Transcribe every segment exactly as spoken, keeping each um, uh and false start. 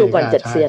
ดูก่อนเจ็ดเซียน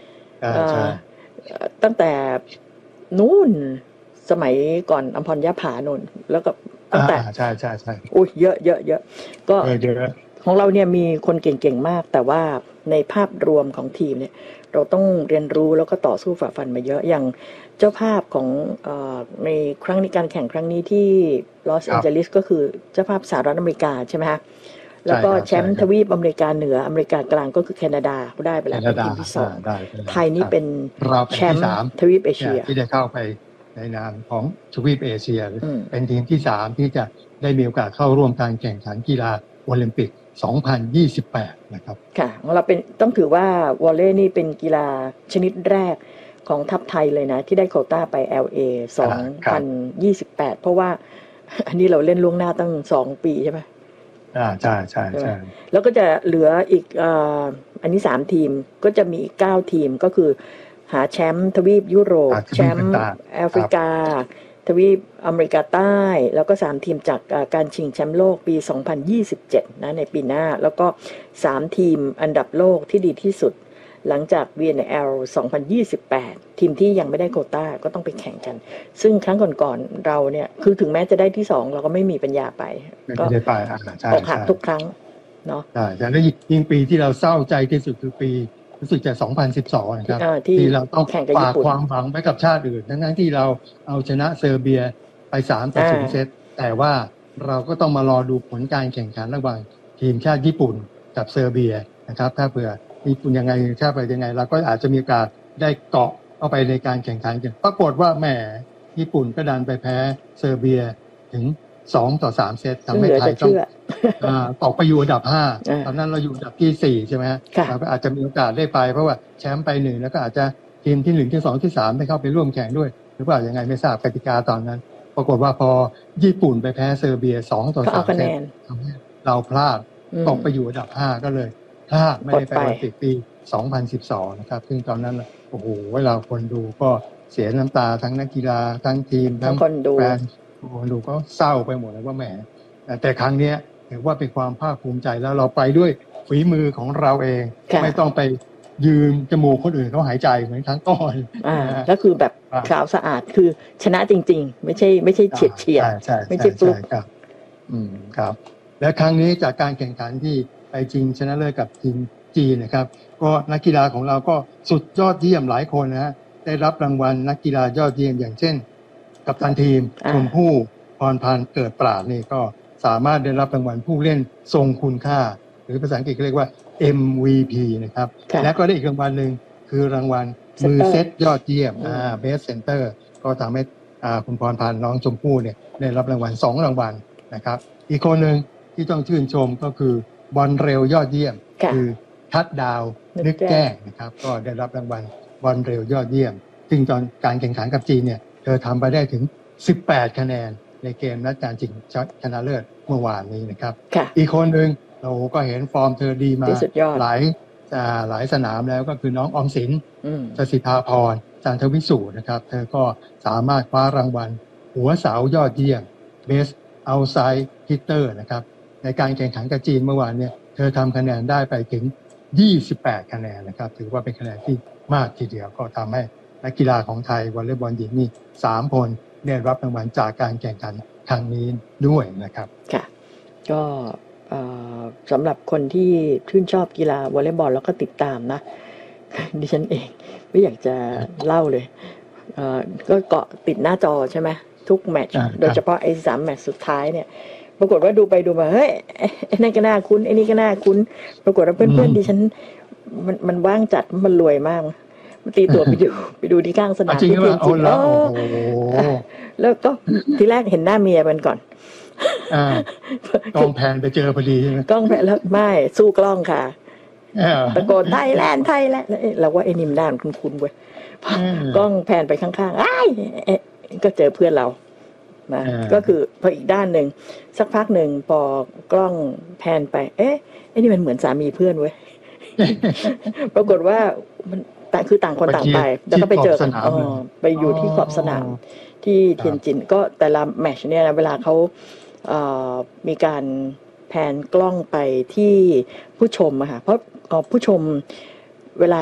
ตั้งแต่นู่นสมัยก่อนอัมพรยะผาโน่นแล้วก็ตั้งแต่ใช่ใช่ใช่อุ้ยเยอะเยอะเยอะก็ของเราเนี่ยมีคนเก่งๆมากแต่ว่าในภาพรวมของทีมเนี่ยเราต้องเรียนรู้แล้วก็ต่อสู้ฝ่าฟันมาเยอะอย่างเจ้าภาพของเอ่อในครั้งนี้การแข่งครั้งนี้ที่ลอสแอนเจลิสก็คือเจ้าภาพสหรัฐอเมริกาใช่ไหมฮะแล้วก็แชมป์ทวีปอเมริกาเหนืออเมริกากลางก็คือแคนาดาได้ไปแล้วเป็นทีมที่สองไทยนี่เป็นแชมป์ทวีปเอเชียที่ได้เข้าไปในนามของทวีปเอเชียเป็นทีมที่สามที่จะได้มีโอกาสเข้าร่วมการแข่งขันกีฬาโอลิมปิกสองพันยี่สิบแปดนะครับค่ะของเราเป็นต้องถือว่าวอลเลย์นี่เป็นกีฬาชนิดแรกของทัพไทยเลยนะที่ได้โควต้าไป แอล เอ สองพันยี่สิบแปดเพราะว่าอันนี้เราเล่นล่วงหน้าตั้งสองปีใช่ไหมอ่าใช่ใช่ใช่แล้วก็จะเหลืออีกอ่าอันนี้สามทีมก็จะมีอีกเก้าทีมก็คือหาแชมป์ทวีปยุโรปแชมป์แอฟริกาทวีปอเมริกาใต้แล้วก็สามทีมจากการชิงแชมป์โลกปีสองพันยี่สิบเจ็ดนะในปีหน้าแล้วก็สามทีมอันดับโลกที่ดีที่สุดหลังจาก วี เอ็น แอล สองพันยี่สิบแปดทีมที่ยังไม่ได้โควต้าก็ต้องไปแข่งกันซึ่งครั้งก่อนๆเราเนี่ยคือถึงแม้จะได้ที่สองเราก็ไม่มีปัญญาไปก็ได้ไปออกหักทุกครั้งเนาะใช่แล้วยิ่งปีที่เราเศร้าใจที่สุดคือปีรู้สึกจะสองพันสิบสองนะครับที่เราต้องฝากความหวังไปกับชาติอื่นทั้งๆที่เราเอาชนะเซอร์เบียไปสามต่อศูนย์เซตแต่ว่าเราก็ต้องมารอดูผลการแข่งขันระหว่างทีมชาติญี่ปุ่นกับเซอร์เบียนะครับถ้าเผื่อญี่ปุ่นยังไงถ้าไปยังไงเราก็อาจจะมีโอกาสได้เกาะเข้าไปในการแข่งขันกันปรากฏว่าแหมญี่ปุ่นก็ดันไปแพ้เซอร์เบียถึงสองต่อสามเซตทำให้ไทยต้องตกไปอยู่อันดับห้าตอนนั้นเราอยู่อันดับที่สี่ใช่ไหมฮะเราก็อาจจะมีโอกาสได้ไปเพราะว่าแชมป์ไปหนึ่งแล้วก็อาจจะทีมที่หนึ่งที่สองที่สามได้เข้าไปร่วมแข่งด้วยหรือเปล่ายังไงไม่ทราบกติกาตอนนั้นปรากฏว่าพอญี่ปุ่นไปแพ้เซอร์เบียสองต่อสามเซตทำให้เราพลาดตกไปอยู่อันดับห้าก็เลยพลาดไม่ได้ไปโอลิมปิกปีสองพันสิบสองนะครับซึ่งตอนนั้นโอ้โหเราคนดูก็เสียน้ำตาทั้งนักกีฬาทั้งทีมทั้งแฟนคนดูก็เศร้าไปหมดเลยว่าแหมแต่ครั้งนี้ถือว่าเป็นความภาคภูมิใจแล้วเราไปด้วยฝีมือของเราเองไม่ต้องไปยืมจมูกคนอื่นเขาหายใจเหมือนครั้งก่อนอ่าก็คือแบบขาวสะอาดคือชนะจริงๆไม่ใช่ไม่ใช่เฉียดเฉียดไม่ใช่ฟลุกครับอืมครับและครั้งนี้จากการแข่งขันที่ไปจริงชนะเลิศกับทีมจีนนะครับก็นักกีฬาของเราก็สุดยอดเยี่ยมหลายคนนะฮะได้รับรางวัลนักกีฬายอดเยี่ยมอย่างเช่นกัปตันทีมชมพู่พรพันธ์เกิดปราดนี่ก็สามารถได้รับรางวัลผู้เล่นทรงคุณค่าหรือภาษาอังกฤษเรียกว่า เอ็ม วี พี นะครับและก็ได้อีกรางวัลหนึ่งคือรางวัลมือเซตยอดเยี่ยมอ่า Best Center ก็ทำให้อ่าคุณพรพันธ์น้องชมพู่เนี่ยได้รับรางวัลสองรางวัลนะครับอีกคนหนึ่งที่ต้องชื่นชมก็คือบอลเร็วยอดเยี่ยมคือทัดดาวนึกแก้งนะครับก็ได้รับรางวัลบอลเร็วยอดเยี่ยมซึ่งตอนการแข่งขันกับจีนเนี่ยเธอทำไปได้ถึงสิบแปดคะแนนในเกมนัดการชิงชนะเลิศเมื่อวานนี้นะครับอีกคนหนึ่งเราก็เห็นฟอร์มเธอดีมาหลายหลายสนามแล้วก็คือน้องออมสินสศิธาพรจันทวิสูนะครับเธอก็สามารถคว้ารางวัลหัวเสายอดเยี่ยม Best Outside Hitter นะครับในการแข่งขันกับจีนเมื่อวานเนี่ยเธอทำคะแนนได้ไปถึงยี่สิบแปดคะแนนนะครับถือว่าเป็นคะแนนที่มากทีเดียวก็ทำให้นักกีฬาของไทยวอลเลย์บอลหญิงนี่สามคนได้รับรางวัลจากการแข่งขันครั้งนี้ด้วยนะครับค่ะก็สำหรับคนที่ชื่นชอบกีฬาวอลเลย์บอลแล้วก็ติดตามนะดิฉันเองไม่อยากจะเล่าเลยก็เกาะติดหน้าจอใช่ไหมทุกแมตช์โดยเฉพาะไอ้สามแมตช์สุดท้ายเนี่ยปรากฏว่าดูไปดูมาเฮ้ยไอ้นั่นก็น่าคุ้นไอ้นี่ก็น่าคุ้นปรากฏว่าเพื่อนๆดิฉันมันมันว่างจัดมันรวยมากมันตีตัวไปดูไปดูที่ข้างสนามที่เทียนจินแล้วก็ทีแรกเห็นหน้าเมียมันก่อนกล้องแพนไปเจอพอดีใช่ไหมกล้องแพนแล้วไม่สู้กล้องค่ะตะโกนไทยแลนด์ไทยแลนด์เราว่าไอ้นิ่มด้านคุ้นๆเว้ยกล้องแพนไปข้างๆอ้ายก็เจอเพื่อนเรานะก็คือพออีกด้านหนึ่งสักพักหนึ่งพอกล้องแพนไปเอ๊ะไอ้นี่มันเหมือนสามีเพื่อนเว้ยปรากฏว่ามันแต่คือต่างคนต่างไปแล้วก็ไปเจอกันอ๋อไปอยู่ที่ขอบสนามที่เทียนจินก็แต่ละแมตช์เนี่ยนะเวลาเขาเอ่อมีการแพนกล้องไปที่ผู้ชมอะค่ะเพราะผู้ชมเวลา